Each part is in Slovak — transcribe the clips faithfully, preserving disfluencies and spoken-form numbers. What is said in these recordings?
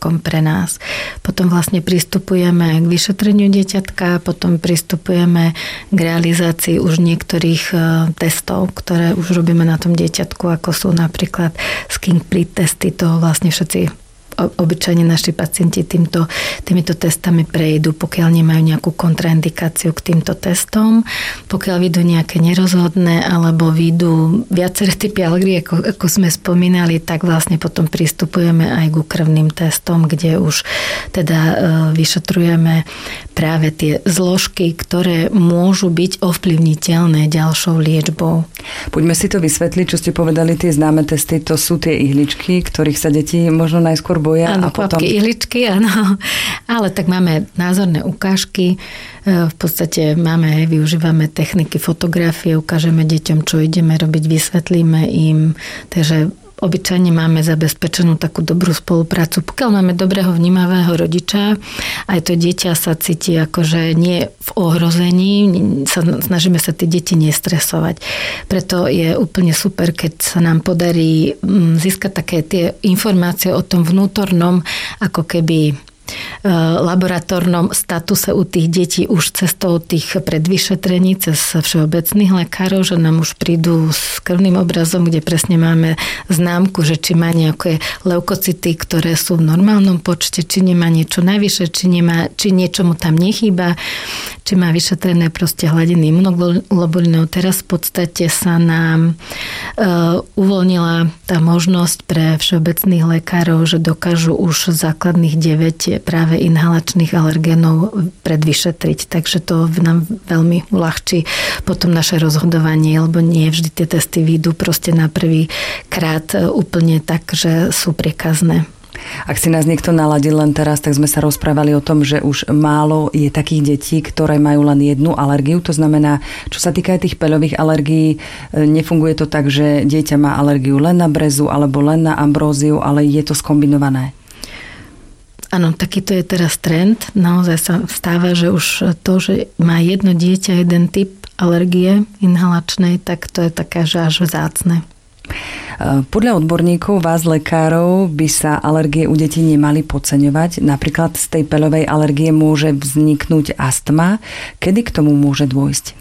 rizikom pre nás. Potom vlastne pristupujeme k vyšetreniu dieťatka, potom pristupujeme k realizácii už niektorých testov, ktoré už robíme na tom dieťatku, ako sú napríklad skin prick testy, to vlastne všetci obyčajne naši pacienti týmto, týmito testami prejdú, pokiaľ nemajú nejakú kontraindikáciu k týmto testom. Pokiaľ vidú nejaké nerozhodné alebo vidú viaceré typy alergií, ako, ako sme spomínali, tak vlastne potom pristupujeme aj ku krvným testom, kde už teda e, vyšetrujeme práve tie zložky, ktoré môžu byť ovplyvniteľné ďalšou liečbou. Poďme si to vysvetliť, čo ste povedali, tie známe testy, to sú tie ihličky, ktorých sa deti možno najskôr boja. Áno, a potom... kvapky, ihličky, áno. Ale tak máme názorné ukážky. V podstate máme, využívame techniky fotografie, ukážeme deťom, čo ideme robiť, vysvetlíme im. Takže obyčajne máme zabezpečenú takú dobrú spoluprácu. Pokiaľ máme dobrého vnímavého rodiča, aj to dieťa sa cíti akože nie v ohrození, snažíme sa tie deti nestresovať. Preto je úplne super, keď sa nám podarí získať také tie informácie o tom vnútornom, ako keby laboratórnom statuse u tých detí už cestou tých predvyšetrení cez všeobecných lekárov, že nám už prídu s krvným obrazom, kde presne máme známku, že či má nejaké leukocity, ktoré sú v normálnom počte, či nemá niečo navyše, či, nemá, či niečomu tam nechýba, či má vyšetrené proste hladiny imunoglobulinov. Teraz v podstate sa nám uh, uvoľnila tá možnosť pre všeobecných lekárov, že dokážu už základných deväť práve inhalačných alergénov predvyšetriť. Takže to nám veľmi uľahčí potom naše rozhodovanie, lebo nie vždy tie testy výjdu proste na prvý krát úplne tak, že sú priekazné. Ak si nás niekto naladil len teraz, tak sme sa rozprávali o tom, že už málo je takých detí, ktoré majú len jednu alergiu. To znamená, čo sa týka tých peľových alergií, nefunguje to tak, že dieťa má alergiu len na brezu alebo len na ambróziu, ale je to skombinované. Áno, takýto je teraz trend. Naozaj sa stáva, že už to, že má jedno dieťa jeden typ alergie inhalačnej, tak to je také, že až vzácne. Podľa odborníkov, vás lekárov, by sa alergie u detí nemali podceňovať. Napríklad z tej peľovej alergie môže vzniknúť astma. Kedy k tomu môže dôjsť?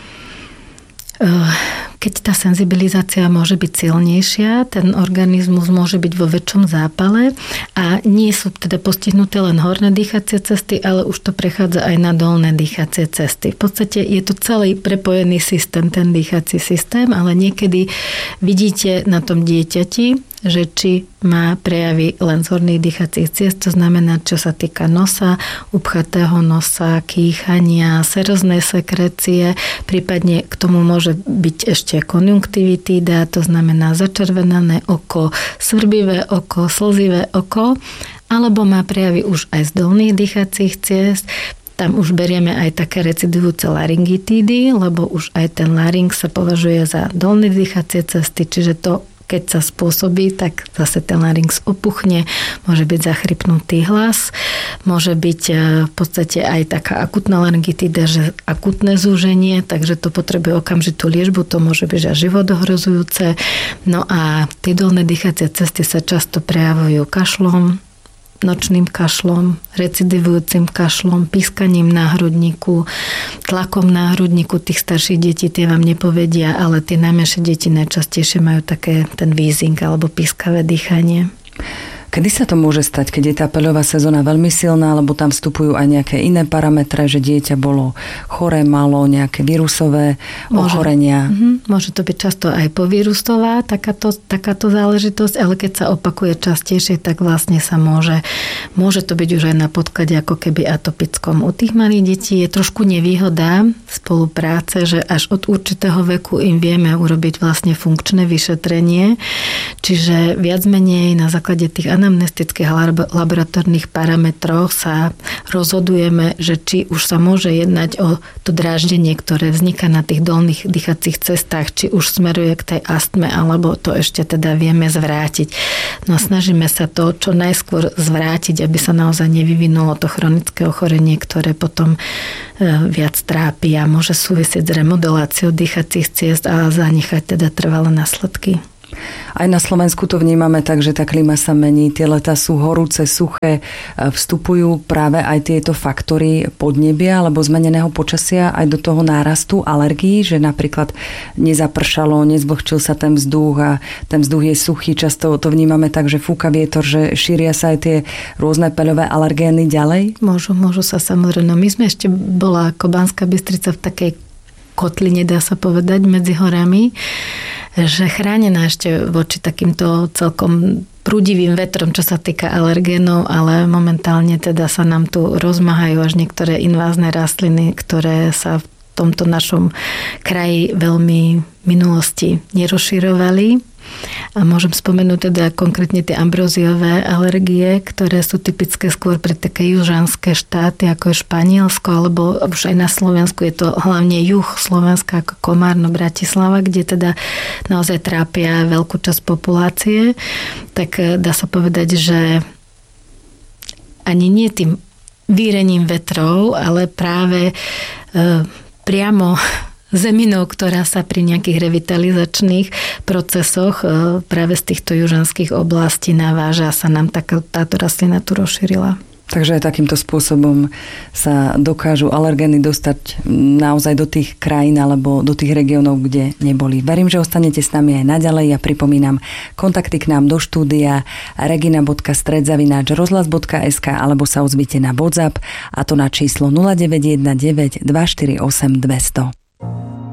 Keď tá senzibilizácia môže byť silnejšia, ten organizmus môže byť vo väčšom zápale a nie sú teda postihnuté len horné dýchacie cesty, ale už to prechádza aj na dolné dýchacie cesty. V podstate je to celý prepojený systém, ten dýchací systém, ale niekedy vidíte na tom dieťati, že či má prejavy len z horných dýchacích ciest, to znamená, čo sa týka nosa, upchatého nosa, kýchania, seroznej sekrécie, prípadne k tomu môže byť ešte konjunktivitída, to znamená začervenané oko, svrbivé oko, slzivé oko, alebo má prejavy už aj z dolných dýchacích ciest. Tam už berieme aj také recidujúce laryngitídy, lebo už aj ten larynx sa považuje za dolné dýchacie cesty, čiže to keď sa spôsobí, tak zase ten larynx opuchne, môže byť zachrypnutý hlas, môže byť v podstate aj taká akutná laryngitída, že akutné zúženie, takže to potrebuje okamžitú liečbu, to môže byť až životohrozujúce. No a tie dolné dýchacie cesty sa často prejavujú kašlom, nočným kašlom, recidivujúcim kašlom, pískaním na hrudníku, tlakom na hrudníku tých starších detí, tie vám nepovedia, ale tie najmenšie deti najčastejšie majú také ten wheezing alebo pískavé dýchanie. Kedy sa to môže stať, keď je tá peľová sezóna veľmi silná, alebo tam vstupujú aj nejaké iné parametre, že dieťa bolo choré, malo nejaké vírusové môže, ochorenia? Mm-hmm, môže to byť často aj povírusová takáto, takáto záležitosť, ale keď sa opakuje častejšie, tak vlastne sa môže, môže to byť už aj na podklade ako keby atopickom. U tých malých detí je trošku nevýhoda spolupráce, že až od určitého veku im vieme urobiť vlastne funkčné vyšetrenie, čiže viac menej na základe tých anamnestických laboratórnych parametroch sa rozhodujeme, že či už sa môže jednať o to dráždenie, ktoré vzniká na tých dolných dýchacích cestách, či už smeruje k tej astme, alebo to ešte teda vieme zvrátiť. No a snažíme sa to čo najskôr zvrátiť, aby sa naozaj nevyvinulo to chronické ochorenie, ktoré potom viac trápi a môže súvisieť s remodeláciou dýchacích ciest a zanechať teda trvalé následky. Aj na Slovensku to vnímame tak, že tá klíma sa mení, tie letá sú horúce, suché, vstupujú práve aj tieto faktory podnebia alebo zmeneného počasia aj do toho nárastu alergií, že napríklad nezapršalo, nezvlhčil sa ten vzduch a ten vzduch je suchý, často to vnímame tak, že fúka vietor, že šíria sa aj tie rôzne peľové alergény ďalej? Môžu, môžu sa samozrejme. My sme ešte bola ako Banská Bystrica v takej kotline, dá sa povedať, medzi horami, že chránená ešte voči takýmto celkom prúdivým vetrom, čo sa týka alergénov, ale momentálne teda sa nám tu rozmáhajú až niektoré invázne rastliny, ktoré sa v tomto našom kraji veľmi v minulosti nerozširovali. A môžem spomenúť teda konkrétne tie ambróziové alergie, ktoré sú typické skôr pre také južanské štáty, ako je Španielsko, alebo už aj na Slovensku je to hlavne juh Slovenska, ako Komárno, Bratislava, kde teda naozaj trápia veľkú časť populácie. Tak dá sa povedať, že ani nie tým vírením vetrov, ale práve e, priamo zeminou, ktorá sa pri nejakých revitalizačných procesoch práve z týchto južanských oblastí naváža a sa nám taká, táto rastlina tu rozšírila. Takže aj takýmto spôsobom sa dokážu alergény dostať naozaj do tých krajín alebo do tých regiónov, kde neboli. Verím, že ostanete s nami aj naďalej. Ja pripomínam kontakty k nám do štúdia regina bodka stred zavináč rozhlas bodka es ká alebo sa ozvite na WhatsApp a to na číslo nula deväť jeden deväť dva štyri osem dvesto.